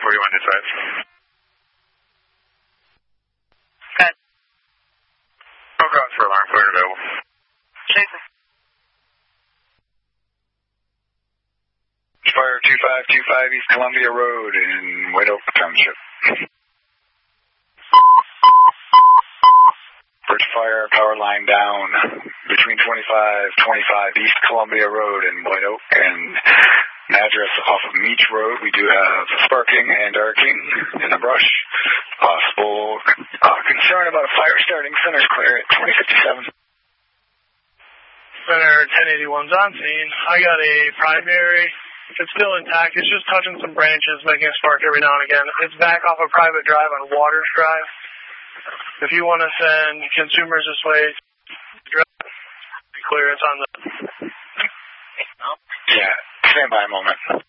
41 dispatch. Okay. No cause for alarm, clear available. Jason. Fire 2525 East Columbia Road in White Oak Township. Bridge fire, power line down between 2525 East Columbia Road in White Oak, and an address off of Meach Road. We do have sparking and arcing in the brush. Possible concern about a fire starting. Center's clear at 2057. Center 1081's on scene. I got a primary. It's still intact. It's just touching some branches, making a spark every now and again. It's back off a private drive on Waters Drive. If you want to send consumers this way, be clear. It's on the... Yeah, stand by a moment.